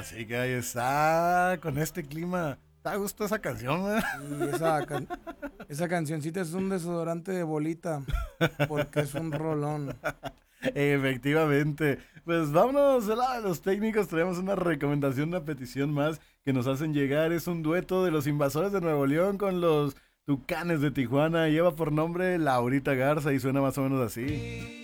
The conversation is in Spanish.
Así que ahí está, con este clima. ¿Te gusta esa canción, güey? Y esa cancioncita es un desodorante de bolita, porque es un rolón. Efectivamente. Pues vámonos del lado de los técnicos. Traemos una recomendación, una petición más que nos hacen llegar. Es un dueto de los Invasores de Nuevo León con los Tucanes de Tijuana. Lleva por nombre Laurita Garza y suena más o menos así.